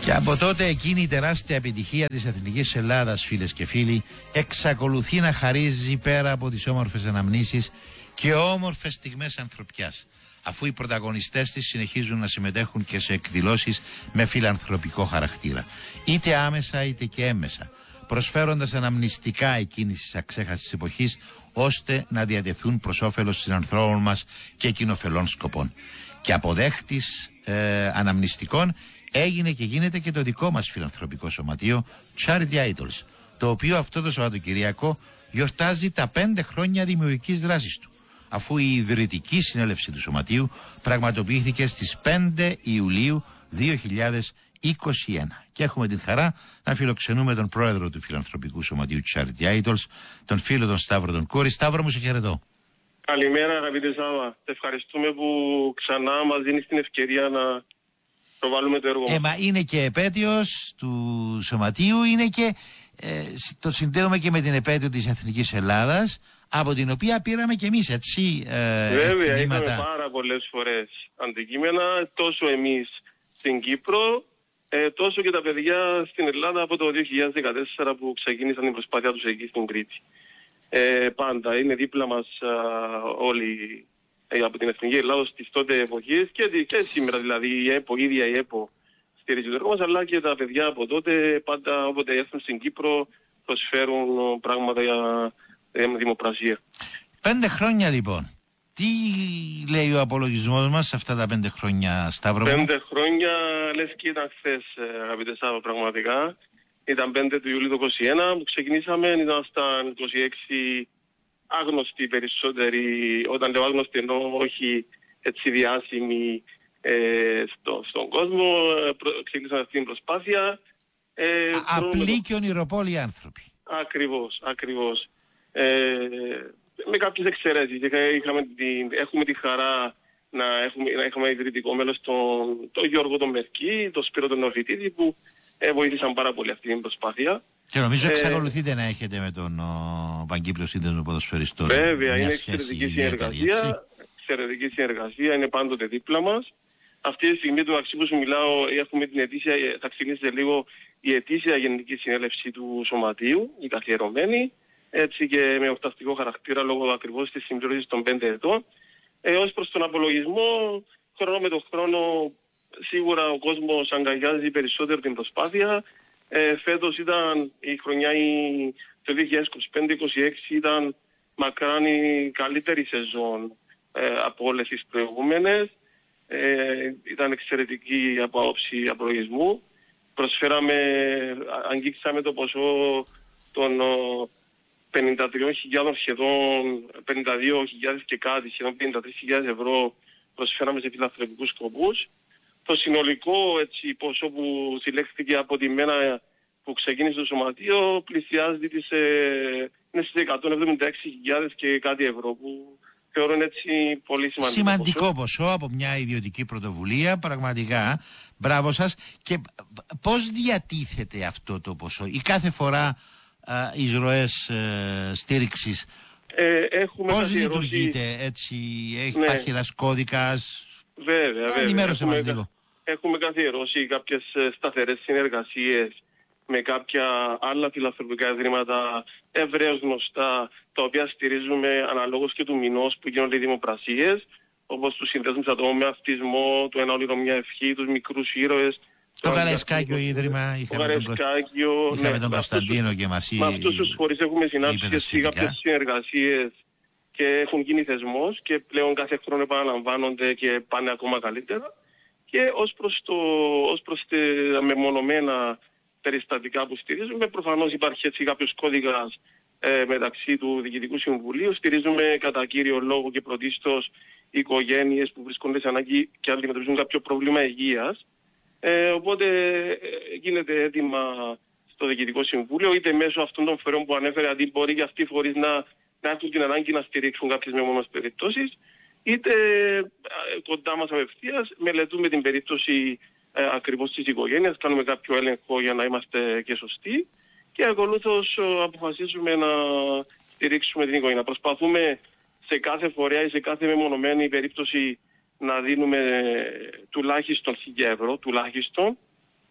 Και από τότε εκείνη η τεράστια επιτυχία της Εθνικής Ελλάδας, φίλες και φίλοι, εξακολουθεί να χαρίζει πέρα από τις όμορφες αναμνήσεις και όμορφες στιγμές ανθρωπιάς, αφού οι πρωταγωνιστές της συνεχίζουν να συμμετέχουν και σε εκδηλώσεις με φιλανθρωπικό χαρακτήρα, είτε άμεσα είτε και έμμεσα, προσφέροντας αναμνηστικά εκείνης της αξέχαστης εποχής, ώστε να διατεθούν προς όφελος συνανθρώπων μας και κοινοφελών σκοπών. Και αποδέχτης αναμνηστικών έγινε και γίνεται και το δικό μας φιλανθρωπικό σωματείο Charity Idols, το οποίο αυτό το Σαββατοκυριακό γιορτάζει τα 5 χρόνια δημιουργικής δράσης του, αφού η ιδρυτική συνέλευση του σωματείου πραγματοποιήθηκε στις 5 Ιουλίου 2021. Και έχουμε την χαρά να φιλοξενούμε τον πρόεδρο του φιλανθρωπικού σωματείου Charity Idols, τον φίλο τον Σταύρο τον Κούρη. Σταύρο μου, σε χαιρετώ. Καλημέρα αγαπητέ Σάβα. Ευχαριστούμε που ξανά μας δίνεις την ευκαιρία να προβάλλουμε το έργο. Μα είναι και επέτειος του σωματείου, είναι και το συνδέουμε και με την επέτειο της Εθνικής Ελλάδας, από την οποία πήραμε και εμείς, έτσι, βέβαια, είχαμε πάρα πολλές φορές αντικείμενα, τόσο εμείς στην Κύπρο, τόσο και τα παιδιά στην Ελλάδα από το 2014 που ξεκίνησαν την προσπάθεια τους εκεί στην Κρήτη. Πάντα είναι δίπλα μας όλοι από την Εθνική Ελλάδα της τότε εποχής και σήμερα, δηλαδή η ΕΠΟ στηρίζει το έργο μας, αλλά και τα παιδιά από τότε πάντα όποτε έρθουν στην Κύπρο προσφέρουν πράγματα για δημοπρασία. 5 χρόνια λοιπόν. Τι λέει ο απολογισμός μας σε αυτά τα 5 χρόνια, Σταύρο? 5 χρόνια λες και ήταν χθες, αγαπητέ Σταύρο, πραγματικά. Ήταν 5 του Ιουλίου του 2021 που ξεκινήσαμε, ήμασταν 26 άγνωστοι περισσότεροι, όταν λέω άγνωστοι εννοώ όχι έτσι διάσημοι στον κόσμο, ξεκινήσαμε αυτή την προσπάθεια. Απλοί και ονειροπόλοι άνθρωποι. Ακριβώς. Με κάποιες εξαιρέσεις. Έχουμε τη χαρά να έχουμε ιδρυτικό μέλος τον Γιώργο τον Μερκή, τον Σπύρο τον Νοφιτίδη, που βοήθησαν πάρα πολύ αυτή την προσπάθεια. Και νομίζω εξακολουθείτε να έχετε με τον Παγκύπριο Σύνδεσμο Ποδοσφαιριστών. Βέβαια, είναι εξαιρετική συνεργασία. Εξαιρετική συνεργασία, είναι πάντοτε δίπλα μας. Αυτή τη στιγμή του αξίου που σου μιλάω, έχουμε την ετήσια, θα ξεκινήσει σε λίγο η ετήσια γενική συνέλευση του σωματείου, η καθιερωμένη, έτσι και με ορταστικό χαρακτήρα λόγω ακριβώς της συμπλήρωσης των 5 ετών. Ως προς τον απολογισμό, χρόνο με τον χρόνο, σίγουρα ο κόσμος αγκαλιάζει περισσότερο την προσπάθεια. Φέτος ήταν η χρονιά, το 2025-2026 ήταν μακράν η καλύτερη σεζόν από όλες τις προηγούμενες. Ήταν εξαιρετική από άποψη απολογισμού. Αγγίξαμε το ποσό των 53.000 σχεδόν 52.000 και κάτι, σχεδόν 53.000 ευρώ προσφέραμε σε φιλανθρωπικούς σκοπούς. Το συνολικό έτσι, ποσό που συλλέχθηκε από τη μέρα που ξεκίνησε το σωματείο πλησιάζει είναι στις 176.000 και κάτι ευρώ, που θεωρώ έτσι πολύ σημαντικό. Σημαντικό ποσό από μια ιδιωτική πρωτοβουλία, πραγματικά. Μπράβο σας. Και πώς διατίθεται αυτό το ποσό? Ή κάθε φορά εισρωές στήριξης, πώς λειτουργείτε, έτσι, υπάρχει ένας κώδικας? Βέβαια. Ενημέρωσε μας λίγο. Έχουμε καθιερώσει κάποιες σταθερές συνεργασίες με κάποια άλλα φιλανθρωπικά ιδρύματα ευρέως γνωστά, τα οποία στηρίζουμε αναλόγως και του μηνός που γίνονται οι δημοπρασίες, όπως τους συνδέσμους ατόμων με αυτισμό, το Ένα Όνειρο Μια Ευχή, τους Μικρούς Ήρωες. Το Καραϊσκάκιο Ίδρυμα, είχαμε τον Κωνσταντίνο και μας. Με αυτούς τους φορείς έχουμε συνάψει και κάποιες συνεργασίες και έχουν γίνει θεσμός και πλέον κάθε χρόνο επαναλαμβάνονται και πάνε ακόμα καλύτερα. Και ως προς τα μεμονωμένα περιστατικά που στηρίζουμε, προφανώς υπάρχει έτσι κάποιος κώδικας μεταξύ του Διοικητικού Συμβουλίου. Στηρίζουμε κατά κύριο λόγο και πρωτίστως οικογένειες που βρίσκονται σε ανάγκη και αντιμετωπίζουν κάποιο πρόβλημα υγείας. Οπότε γίνεται έτοιμα στο Διοικητικό Συμβούλιο, είτε μέσω αυτών των φορέων που ανέφερε, αντί μπορεί και αυτοί οι φορείς να έχουν την ανάγκη να στηρίξουν κάποιες μεμονωμένες περιπτώσεις, είτε κοντά μας απευθείας μελετούμε την περίπτωση ακριβώς της οικογένειας, κάνουμε κάποιο έλεγχο για να είμαστε και σωστοί και ακολούθως αποφασίζουμε να στηρίξουμε την οικογένεια. Προσπαθούμε σε κάθε φορέα ή σε κάθε μεμονωμένη περίπτωση να δίνουμε τουλάχιστον 1.000 ευρώ, τουλάχιστον,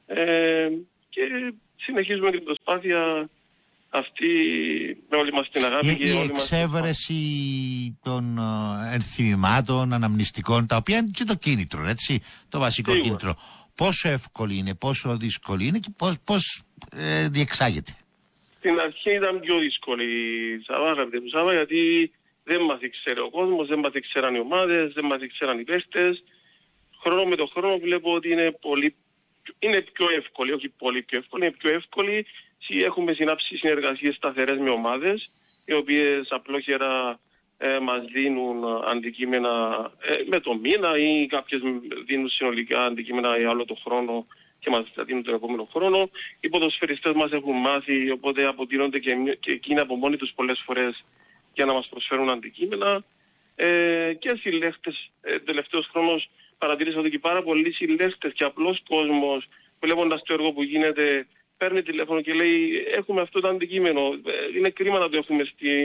Και συνεχίζουμε την προσπάθεια αυτή με όλη μας την αγάπη. Η εξέβρεση των ενθυμάτων, αναμνηστικών, τα οποία είναι και το κίνητρο, έτσι, το βασικό σίγουρα κίνητρο. Πόσο εύκολη είναι, πόσο δύσκολη είναι και πώς διεξάγεται? Στην αρχή ήταν πιο δύσκολη, Σάβα, γιατί δεν μας ήξερε ο κόσμος, δεν μας ήξεραν οι ομάδες, δεν μας ήξεραν οι παίχτες. Χρόνο με το χρόνο βλέπω ότι είναι πιο εύκολη, όχι πολύ πιο εύκολη, είναι πιο εύκολη. Έχουμε συνάψει συνεργασίες σταθερές με ομάδες, οι οποίες απλόχερα μας δίνουν αντικείμενα με το μήνα ή κάποιες δίνουν συνολικά αντικείμενα για άλλο το χρόνο και μας δίνουν τον επόμενο χρόνο. Οι ποδοσφαιριστές μας έχουν μάθει, οπότε αποτείνονται και εκείνοι από μόνοι τους πολλές φορές για να μας προσφέρουν αντικείμενα. Και συλλέχτες, τελευταίος χρόνος παρατηρήσα ότι και πάρα πολλοί συλλέχτες και απλός κόσμος, βλέποντας το έργο που γίνεται, παίρνει τηλέφωνο και λέει έχουμε αυτό το αντικείμενο, είναι κρίμα να το έχουμε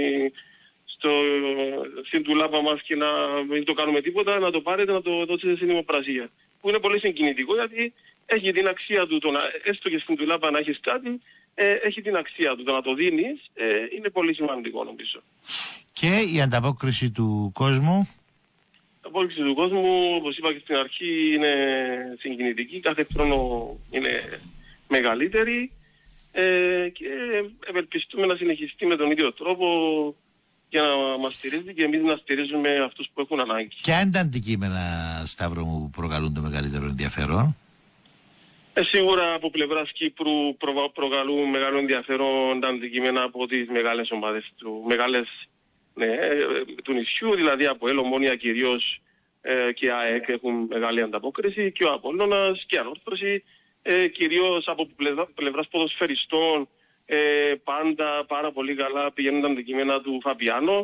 στην τουλάπα μας και να μην το κάνουμε τίποτα, να το πάρετε να το δώσετε στην δημοπρασία. Που είναι πολύ συγκινητικό, γιατί έχει την αξία του, έστω και στην τουλάπα να έχεις κάτι, έχει την αξία του. Το να το δίνεις είναι πολύ σημαντικό, νομίζω. Και η ανταπόκριση του κόσμου? Η ανταπόκριση του κόσμου, όπως είπα και στην αρχή, είναι συγκινητική. Κάθε χρόνο είναι μεγαλύτερη και ευελπιστούμε να συνεχιστεί με τον ίδιο τρόπο για να μας στηρίζει και εμείς να στηρίζουμε αυτούς που έχουν ανάγκη. Ποια είναι τα αντικείμενα, Σταύρο μου, που προκαλούν το μεγαλύτερο ενδιαφέρον? Σίγουρα από πλευράς Κύπρου προκαλούν μεγάλο ενδιαφέρον τα αντικείμενα από τις μεγάλες ομάδες του νησιού, δηλαδή από Ομόνοια κυρίως και ΑΕΚ έχουν μεγάλη ανταπόκριση, και ο Απόλλωνας και Ανόρθωση, κυρίως από πλευράς ποδοσφαιριστών. Πάντα πάρα πολύ καλά πηγαίνουν τα αντικείμενα του Φαπιάνο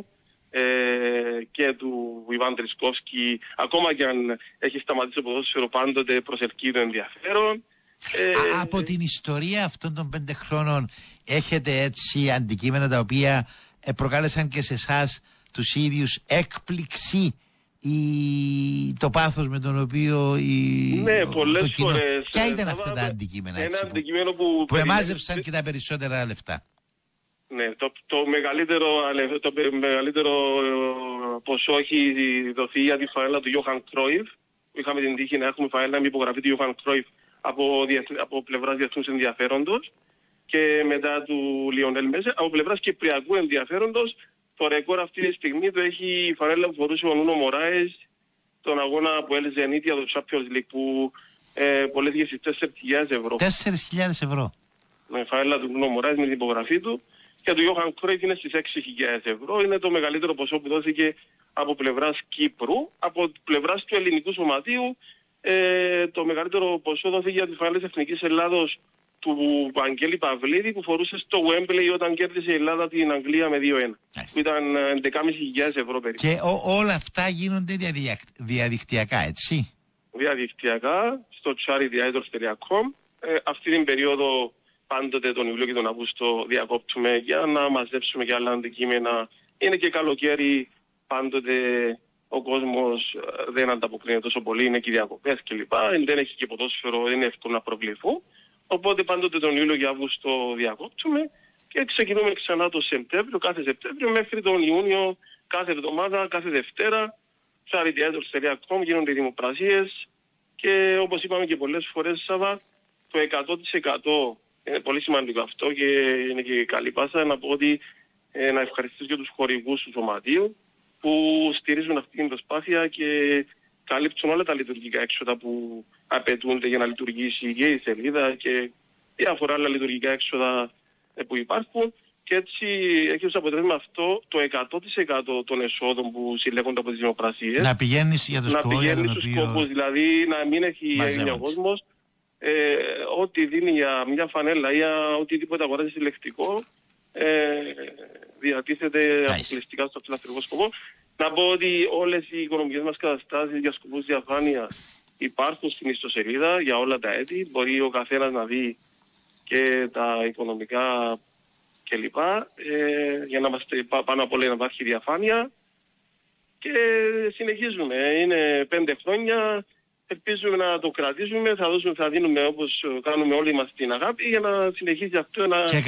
και του Ιβάν Τρισκόφσκι, ακόμα και αν έχει σταματήσει το ποδόσφαιρο, πάντοτε προσελκύει το ενδιαφέρον. Από την ιστορία αυτών των 5 χρόνων έχετε έτσι αντικείμενα τα οποία προκάλεσαν και σε εσάς τους ίδιους έκπληξη το πάθος με τον οποίο ναι, πολλές φορές. Ποια ήταν αυτά τα αντικείμενα, ένα αντικείμενο που εμάζεψαν και τα περισσότερα λεφτά? Ναι, το μεγαλύτερο ποσό έχει δοθεί για τη φαέλα του Johan Cruyff. Είχαμε την τύχη να έχουμε φαέλα με υπογραφή του Johan Cruyff από πλευράς διεθνούς ενδιαφέροντος, και μετά του Λιονέλ Μέση από πλευράς κυπριακού ενδιαφέροντος. Το ρεκόρ αυτή τη στιγμή το έχει η φανέλα που φορούσε ο Νούνο Μωράες τον αγώνα που έλυζε ενίτια το Champions League, που πωλήθηκε στις 4.000 ευρώ. 4.000 ευρώ. Με φανέλα του Νούνο Μωράες με την υπογραφή του, και του Johan Cruyff είναι στις 6.000 ευρώ. Είναι το μεγαλύτερο ποσό που δόθηκε από πλευράς Κύπρου. Από πλευράς του ελληνικού σωματείου το μεγαλύτερο ποσό δόθηκε για τις φανέλες Εθνικής Ελλάδος του Βαγγέλη Παυλίδη, που φορούσε στο Wembley όταν κέρδισε η Ελλάδα την Αγγλία με 2-1. Που ήταν 11.500 ευρώ περίπου. Και όλα αυτά γίνονται διαδικτυακά, έτσι? Διαδικτυακά, στο charityidol.com. Αυτή την περίοδο, πάντοτε τον Ιούλιο και τον Αύγουστο, διακόπτουμε για να μαζέψουμε και άλλα αντικείμενα. Είναι και καλοκαίρι, πάντοτε ο κόσμος δεν ανταποκρίνεται τόσο πολύ, είναι και διακοπές κλπ. Δεν έχει και ποδόσφαιρο, δεν είναι εύκολο να προβληθούν. Οπότε πάντοτε τον Ιούλιο και Αύγουστο διακόπτουμε και ξεκινούμε ξανά το Σεπτέμβριο, κάθε Σεπτέμβριο μέχρι τον Ιούνιο, κάθε εβδομάδα, κάθε Δευτέρα. charityidol.com γίνονται οι δημοπρασίες, και όπως είπαμε και πολλές φορές, Σάβα, το 100% είναι πολύ σημαντικό αυτό και είναι και καλή πάσα να πω ότι να ευχαριστήσω και τους χορηγούς του σωματείου που στηρίζουν αυτή την προσπάθεια και καλύπτουν όλα τα λειτουργικά έξοδα που απαιτούνται για να λειτουργήσει και η σελίδα και διάφορα άλλα λειτουργικά έξοδα που υπάρχουν. Και έτσι έχει ως αποτέλεσμα αυτό το 100% των εσόδων που συλλέγονται από τις δημοπρασίες να πηγαίνει για τους σκοπούς, δηλαδή να μην έχει ο κόσμος ό,τι δίνει για μια φανέλα ή για οτιδήποτε αγοράζει συλλεκτικό διατίθεται αποκλειστικά στο φιλαθλητικό σκοπό. Να πω ότι όλες οι οικονομικές μας καταστάσεις για σκοπούς διαφάνειας υπάρχουν στην ιστοσελίδα για όλα τα έτη. Μπορεί ο καθένας να δει και τα οικονομικά κλπ. Για να είμαστε πάνω απ' όλα να υπάρχει διαφάνεια. Και συνεχίζουμε. Είναι 5 χρόνια. ελπίζουμε να το κρατήσουμε, θα δίνουμε όπως κάνουμε όλοι μας την αγάπη για να συνεχίσει αυτό να